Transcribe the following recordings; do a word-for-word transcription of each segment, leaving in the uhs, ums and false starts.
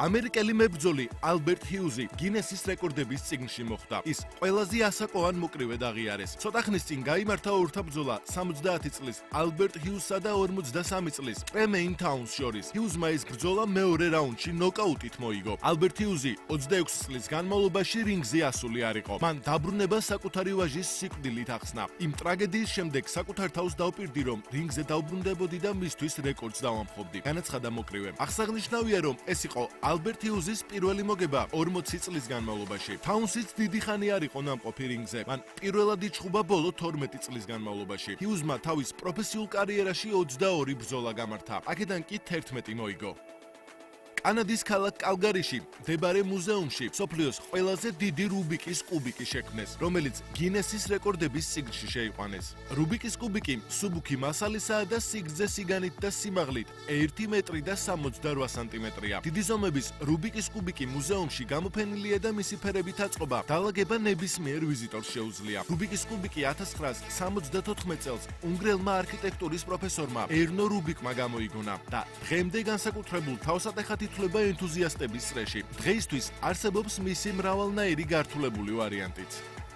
ამერიკელი მებრძოლი ალბერტ ჰიუზი გინესის რეკორდების წიგნში მოხვდა. ის ყველაზე ასაკოვან მოკრივედ აღიარეს. ცოტა ხნის წინ გაიმართა ორთა ბრძოლა სამოცდაათი წლის ალბერტ ჰიუზსა და ორმოცდასამი წლის პრემეინ თაუნს შორის. ჰიუზმა ეს ბრძოლა მეორე რაუნდში ნოკაუტით მოიგო. ალბერტ ჰიუზი ოცდაექვსი წლის განმავლობაში რინგზე ასული არ იყო. მან დაბრუნება საკუთარი ვაჟის სიკვდილით ახსნა. იმ ტრაგედიის შემდეგ საკუთარ თავს დავპირდი, რომ რინგზე დავბრუნდებოდი და მისთვის რეკორდს დავამხობდი. განაცხადა მოკრივემ. აღსანიშნავია, რომ ეს იყო ალბერტ ჰიუზის პირველი მოგება ორმოცი წლის განმავლობაში. თაუნსიც დიდი ხანი არ იყო ნამყოფი რინგზე. მან პირველად იჩხუბა ბოლო თორმეტი წლის განმავლობაში. ჰიუზმა თავის პროფესიულ კარიერაში ოცდაორი ბრძოლა გამართა. აქედან კი თერთმეტი მოიგო. კანადის ქალაქ კალგარიში მდებარე მუზეუმში მსოფლიოს ყველაზე დიდი რუბიკის კუბიკი შექმნეს, რომელიც გინესის რეკორდების წიგნში შეიყვანეს. რუბიკის კუბიკი მსუბუქი მასალისაა და სიგრძე, სიგანით და სიმაღლით ერთი მეტრი და სამოცდარვა სანტიმეტრია. დიდი ზომების რუბიკის კუბიკი მუზეუმში გამოფენილია და მისი ფერებით აწყობა დალაგება ნებისმიერ ვიზიტორს შეუძლია. რუბიკის კუბიკი ათას ცხრაასი სამოცდათოთხმეტ წელს უნგრელმა არქიტექტურის პროფესორმა ერნო რუბიკმა გამოიგონა და დღემდე განსაკუთრებულ თავსატეხად ითვლება ენთუზიასტების წრეში. დღეისთვის არსებობს მისი მრავალნაირი გართულებული ვარიანტიც.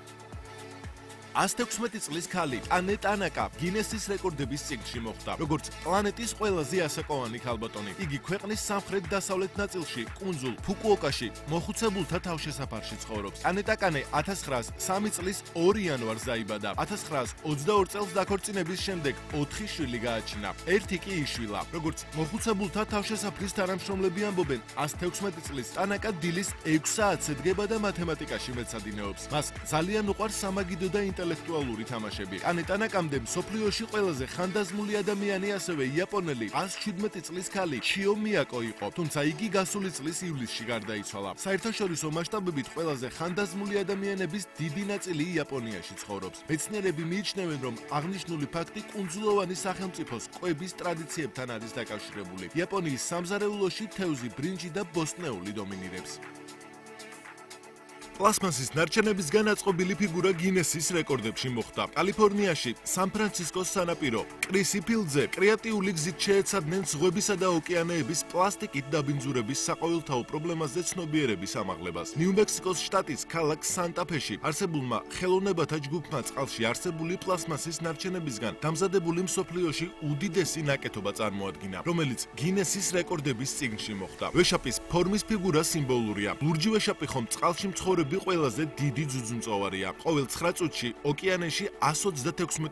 ათას ექვსმეტი წლის ქალი ტანე ტანაკა გინესის რეკორდების წიგნში მოხვდა, როგორც პლანეტის ყველაზე ასაკოვანი ქალბატონი. იგი ქვეყნის სამხრეთ-დასავლეთ ნაწილში, კუნძულ ფუკუოკაში, მოხუცებულთა თავშესაფარში ცხოვრობს. ტანე ტანაკა ათას ცხრაასი სამი წლის ორი იანვარს დაიბადა. ათას ცხრაასი ოცდაორი წელს დაქორწინების შემდეგ ოთხი შვილი გააჩინა. ერთი კი იშვილა. როგორც მოხუცებულთა თავშესაფრის თანამშრომლები ამბობენ, ათას ექვსმეტი წლის ტანაკა დილის ექვს საათზე დგება და მათემატიკაში მეცადინეობს. მას ძალიან უყვარს სამაგიდო და ინტელექტუალური თამაშები. ტანე ტანაკამდე მსოფლიოში ყველაზე ხანდაზმული ადამიანი ასევე იაპონელი ათას შვიდმეტი წლის ქალი ჩიო მიაკო იყო, თუმცა იგი გასული წლის ივლისში გარდაიცვალა. საერთაშორისო მასშტაბებით ყველაზე ხანდაზმული ადამიანების დიდი ნაწილი იაპონიაში ცხოვრობს. მეცნიერები მიიჩნევენ, რომ აღნიშნული ფაქტი კუნძულოვანი სახელმწიფოს კვების ტრადიციებთან არის დაკავშირებული. იაპონიის სამზარეულოში თევზი, ბრინჯი და ბოსტნეული დომინირებს. პლასმასის ნარჩენებისგან აწყობილი ფიგურა გინესის რეკორდებში მოხვდა. კალიფორნიაში, სან-ფრანცისკოს სანაპირო კრისი ფილდზე კრეატიული გზით შეეცადნენ ზღვებისა და ოკეანეების პლასტიკით დაბინძურების საყოველთაო პრობლემაზე ცნობიერების ამაღლებას. ნიუ-მექსიკოს შტატის ქალაქ სანტა-ფეში არსებულმა ხელოვნებათა ჯგუფმა წყალში არსებული პლასმასის ნარჩენებისგან დამზადებული მსოფლიოში უდიდესი ნაკეთობა წარმოადგინა, რომელიც გინესის რეკორდების წიგნში მოხვდა. ვეშაპის ფორმის ფიგურა სიმბოლურია. ლურჯი ვეშაპი ხომ წყალში მცხოვრები ყველაზე დიდი ძუძუმწოვარია. ყოველ ცხრა წუთში ოკეანეში ათას ოცდაექვსი